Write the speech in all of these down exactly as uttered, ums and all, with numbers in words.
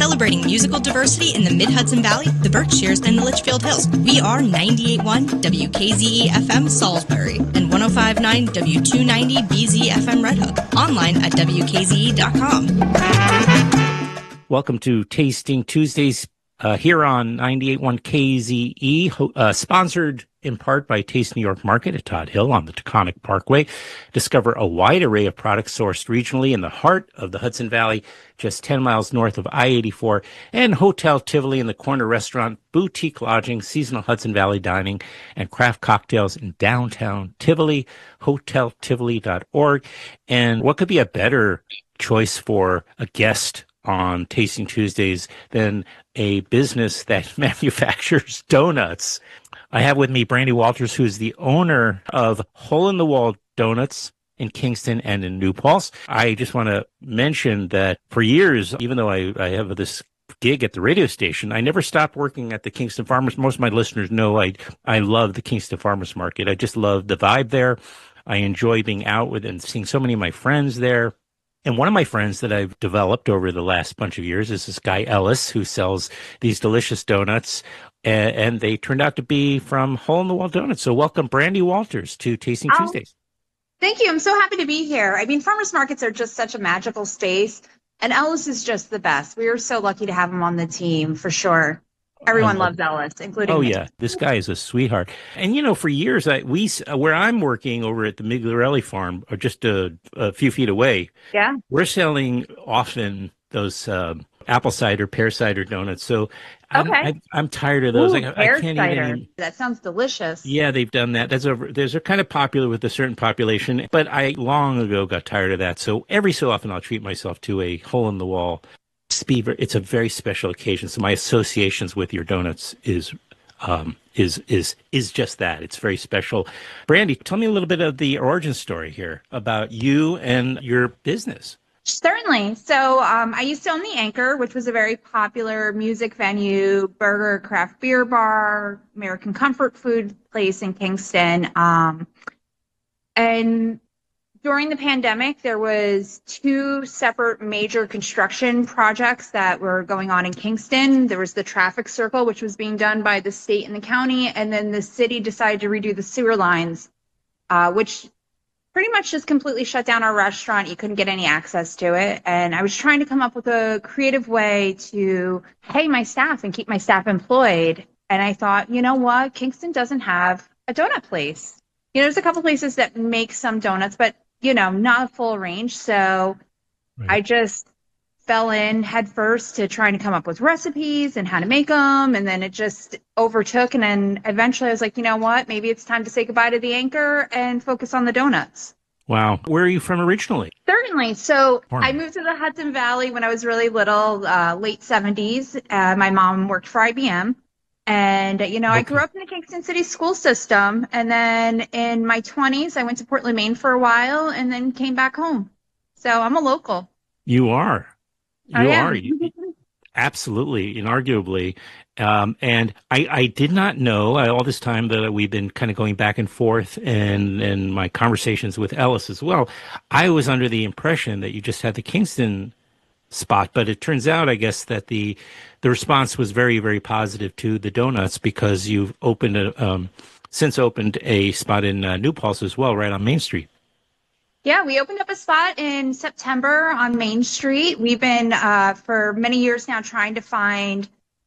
Celebrating musical diversity in the Mid-Hudson Valley, the Berkshires, and the Litchfield Hills. We are ninety-eight point one W K Z E F M Salisbury and one oh five point nine W two ninety B Z F M Red Hook. Online at W K Z E dot com. Welcome to Tasting Tuesdays uh, here on ninety-eight point one K Z E, uh, sponsored in part by Taste New York Market at Todd Hill on the Taconic Parkway. Discover a wide array of products sourced regionally in the heart of the Hudson Valley, just ten miles north of I eighty-four, and Hotel Tivoli in the corner restaurant, boutique lodging, seasonal Hudson Valley dining, and craft cocktails in downtown Tivoli, hotel tivoli dot org. And what could be a better choice for a guest on Tasting Tuesdays than a business that manufactures donuts? I have with me Brandy Walters, who's the owner of Hole in the Wall Donuts in Kingston and in New Paltz. I just want to mention that for years, even though I, I have this gig at the radio station, I never stopped working at the Kingston Farmers. Most of my listeners know I I love the Kingston Farmers Market. I just love the vibe there. I enjoy being out with and seeing so many of my friends there. And one of my friends that I've developed over the last bunch of years is this guy, Ellis, who sells these delicious donuts. And, and they turned out to be from Hole in the Wall Donuts. So welcome, Brandy Walters, to Tasting Oh, Tuesdays. thank you. I'm so happy to be here. I mean, farmers markets are just such a magical space. And Ellis is just the best. We are so lucky to have him on the team, for sure. Everyone Uh, loves Ellis, including Oh, me. yeah. This guy is a sweetheart. And, you know, for years, I, we where I'm working over at the Migliorelli farm, or just a, a few feet away, Yeah. we're selling often those um, apple cider, pear cider donuts. So I'm, Okay. I, I'm tired of those. Ooh, I, I pear can't cider. even. That sounds delicious. Yeah, they've done that. That's over. Those are kind of popular with a certain population, but I long ago got tired of that. So every so often, I'll treat myself to a hole in the wall. Speaver. It's a very special occasion. So my associations with your donuts is um, is is is just that. It's very special. Brandy, tell me a little bit of the origin story here about you and your business. Certainly. So um, I used to own the Anchor, which was a very popular music venue, burger, craft beer bar, American comfort food place in Kingston. Um, and during the pandemic, there was two separate major construction projects that were going on in Kingston. There was the traffic circle, which was being done by the state and the county, and then the city decided to redo the sewer lines, uh, which pretty much just completely shut down our restaurant. You couldn't get any access to it. And I was trying to come up with a creative way to pay my staff and keep my staff employed. And I thought, you know what? Kingston doesn't have a donut place. You know, there's a couple places that make some donuts, but, you know, not a full range. So Right. I just fell in head first to trying to come up with recipes and how to make them. And then it just overtook. And then eventually I was like, you know what? Maybe it's time to say goodbye to the Anchor and focus on the donuts. Wow. Where are you from originally? Certainly. So Morning. I moved to the Hudson Valley when I was really little, uh, late seventies. Uh, my mom worked for I B M. And, you know, I Okay. grew up in the Kingston City school system. And then in my twenties, I went to Portland, Maine for a while and then came back home. So I'm a local. You are. You I am. are. You, absolutely, inarguably. Um, and I, I did not know uh, all this time that we've been kind of going back and forth and, and my conversations with Ellis as well. I was under the impression that you just had the Kingston spot, but it turns out, I guess, that the the response was very, very positive to the donuts because you've opened a, um, since opened a spot in uh, New Paltz as well, right on Main Street. Yeah, we opened up a spot in September on Main Street. We've been, uh, for many years now, trying to find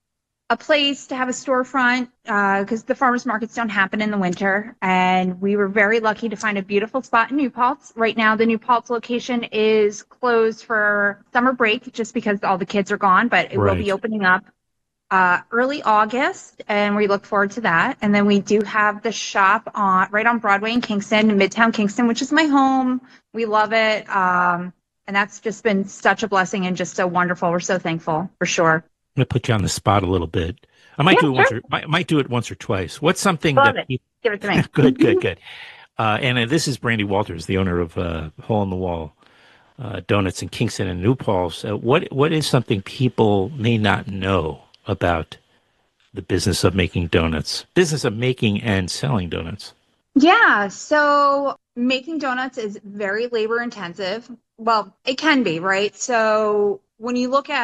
a place to have a storefront because the farmers markets don't happen in the winter. And we were very lucky to find a beautiful spot in New Paltz. Right now, the New Paltz location is closed for summer break just because all the kids are gone, but it will Right. be opening up uh, early August, and we look forward to that. And then we do have the shop on right on Broadway in Kingston, in Midtown Kingston, which is my home. We love it. Um, and that's just been such a blessing and just so wonderful. We're so thankful, for sure. I'm going to put you on the spot a little bit. I might Yeah, do it once sure. or I might do it once or twice. What's something Love that it. people, Give it to me. good, good, good. Uh, and uh, this is Brandy Walters, the owner of uh, Hole in the Wall uh, Donuts in Kingston and New Paltz. Uh, what what is something people may not know about the business of making donuts, business of making and selling donuts? Yeah, so making donuts is very labor intensive. Well, it can be, right? So when you look at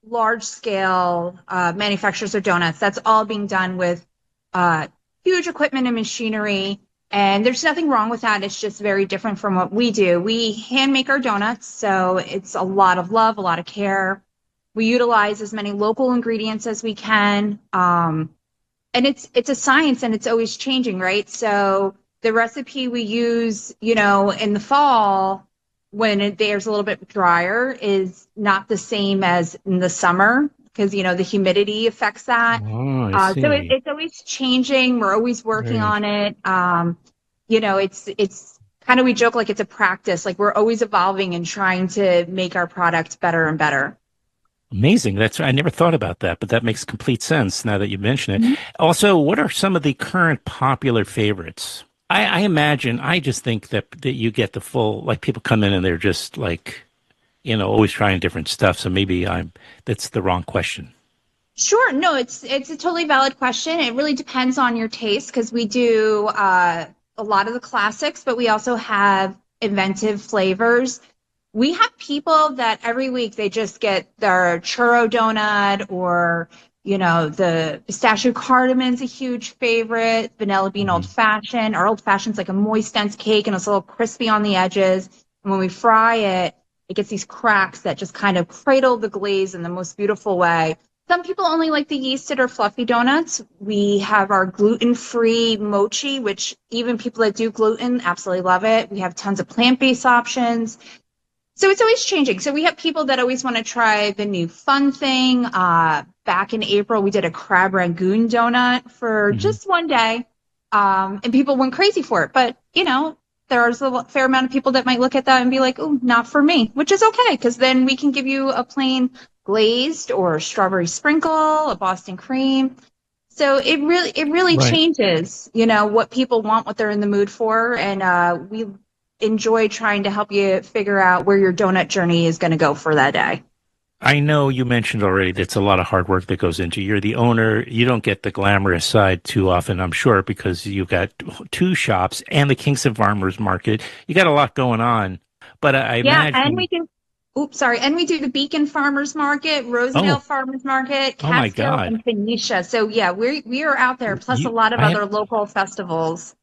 large scale uh, manufacturers of donuts. That's all being done with uh, huge equipment and machinery. And there's nothing wrong with that. It's just very different from what we do. We hand make our donuts, so it's a lot of love, a lot of care. We utilize as many local ingredients as we can. Um, and it's it's a science and it's always changing, right? So the recipe we use, you know, in the fall when it, there's a little bit drier is not the same as in the summer because, you know, the humidity affects that. Oh, I Uh, so it, see. it's always changing. We're always working Very on it. Um, you know, it's it's kind of we joke like it's a practice. Like we're always evolving and trying to make our product better and better. amazing. That's I never thought about that, but that makes complete sense now that you mention it. Mhm. Also, what are some of the current popular favorites? I, I imagine, I just think that that you get the full, like people come in and they're just like, you know, always trying different stuff. So maybe I'm that's the wrong question. Sure. No, it's it's a totally valid question. It really depends on your taste because we do uh, a lot of the classics, but we also have inventive flavors. We have people that every week they just get their churro donut or, you know, the pistachio cardamon's a huge favorite, vanilla bean old Mhm. fashioned. Our old fashioned's like a moist, dense cake and it's a little crispy on the edges. And when we fry it, it gets these cracks that just kind of cradle the glaze in the most beautiful way. Some people only like the yeasted or fluffy donuts. We have our gluten-free mochi, which even people that do gluten absolutely love it. We have tons of plant-based options. So it's always changing. So we have people that always want to try the new fun thing. Uh, back in April, we did a crab rangoon donut for Mhm. just one day. Um, and people went crazy for it. But, you know, there's a fair amount of people that might look at that and be like, oh, not for me, which is okay. Because then we can give you a plain glazed or strawberry sprinkle, a Boston cream. So it really it really Right. changes, you know, what people want, what they're in the mood for, and uh, we enjoy trying to help you figure out where your donut journey is going to go for that day. I know you mentioned already that's a lot of hard work that goes into. You're the owner. You don't get the glamorous side too often, I'm sure, because you've got two shops and the Kingston Farmers Market. You got a lot going on. But I Yeah, and we imagine, do. Oops, sorry, and we do the Beacon Farmers Market, Rosendale oh, Farmers Market, oh my Catskill, God. and Phoenicia. So yeah, we we are out there, plus a You, lot of I have, other local festivals.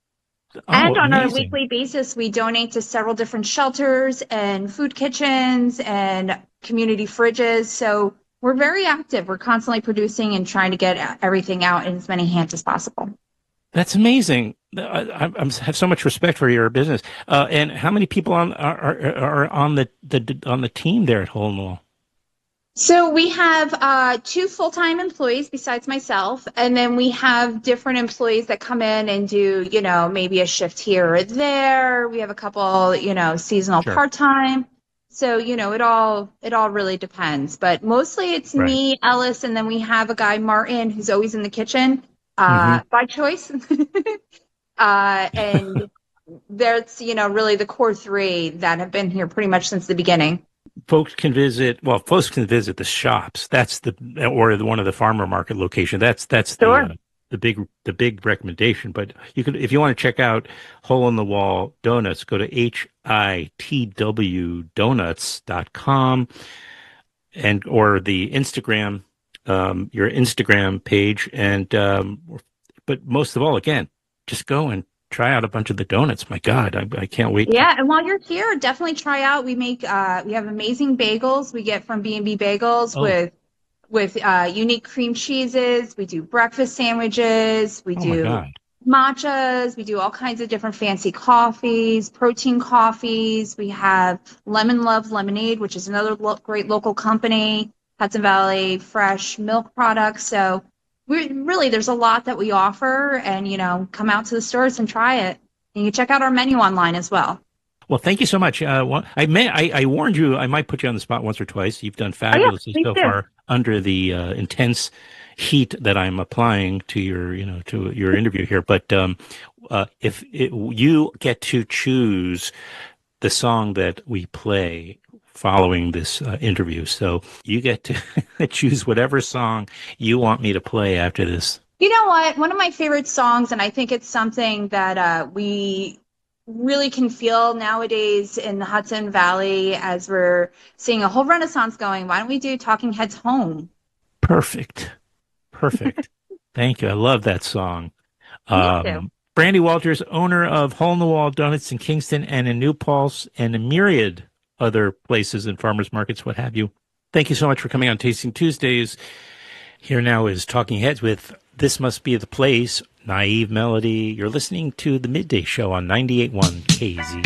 oh, And on a amazing. weekly basis, we donate to several different shelters and food kitchens and community fridges. So we're very active. We're constantly producing and trying to get everything out in as many hands as possible. That's amazing. I, I, I have so much respect for your business. Uh, and how many people on are, are, are on the, the on the team there at Hole in the Wall? So we have uh, two full-time employees besides myself, and then we have different employees that come in and do, you know, maybe a shift here or there. We have a couple, you know, seasonal Sure. part-time. So, you know, it all it all really depends. But mostly it's Right. me, Ellis, and then we have a guy, Martin, who's always in the kitchen, Hmm. uh, by choice. uh, and that's, you know, really the core three that have been here pretty much since the beginning. Folks can visit, well, folks can visit the shops. That's the, or the, one of the farmer market location. That's, that's the, Sure. uh, the big, the big recommendation. But you could, if you want to check out Hole in the Wall Donuts, go to H I T W donuts dot com and, or the Instagram, um, your Instagram page. And, um, but most of all, again, just go and try out a bunch of the donuts. My God, I, I can't wait to. Yeah, and while you're here, definitely try out. We make uh we have amazing bagels we get from B and B Bagels Oh, with with uh unique cream cheeses. We do breakfast sandwiches, we oh my do God. matchas, we do all kinds of different fancy coffees, protein coffees. We have Lemon Love Lemonade, which is another lo great local company, Hudson Valley fresh milk products. So we really there's a lot that we offer and you know, come out to the stores and try it. And you can check out our menu online as well. Well, thank you so much. Uh, one, I may, I, I warned you, I might put you on the spot once or twice. You've done Oh yeah, fabulously please so do. far under the uh, intense heat that I'm applying to your, you know, to your interview here. But um, uh, if it, you get to choose the song that we play following this uh, interview, so you get to choose whatever song you want me to play after this. You know what? One of my favorite songs, and I think it's something that uh, we really can feel nowadays in the Hudson Valley as we're seeing a whole renaissance going. Why don't we do Talking Heads Home? Perfect. Perfect. Thank you. I love that song. Me too. Um, Brandy Walters, owner of Hole in the Wall Donuts in Kingston and in New Paltz and a myriad other places and farmers markets, what have you. Thank you so much for coming on Tasting Tuesdays. Here now is Talking Heads with This Must Be the Place, Naive Melody. You're listening to the Midday Show on ninety-eight point one K Z E.